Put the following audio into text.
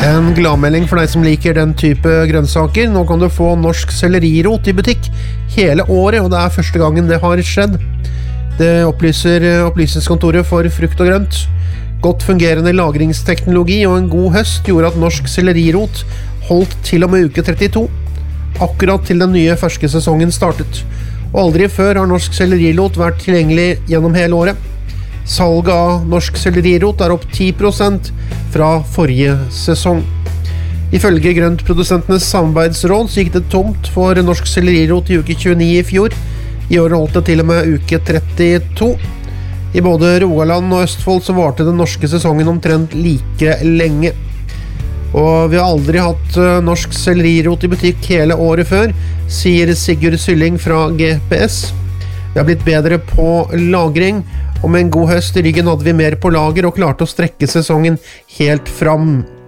En gladmelding for deg som liker den type grønnsaker. Nå kan du få norsk sellerirot i butikk hele året, og det er første gangen det har skjedd. Det opplyser opplysningskontoret for frukt og grønt. Godt fungerende lagringsteknologi og en god høst gjorde at norsk sellerirot holdt til og med uke 32, akkurat til den nye ferske sesongen startet. Og aldri før har norsk sellerirot vært tilgjengelig gjennom hele året. Salget av norsk sellerirot er opp 10% fra forrige sesong. Ifølge grøntprodusentenes samarbeidsråd så gikk det tomt for norsk sellerirot i uke 29 i fjor. I år holdt det til og med uke 32. I både Rogaland og Østfold så varte den norske sesongen omtrent like lenge. Og vi har aldri hatt norsk sellerirot i butikk hele året før, sier Sigurd Sylling fra GPS. Vi har blitt bedre på lagring, og med en god høst i ryggen hadde vi mer på lager og klarte å strekke sesongen helt fram.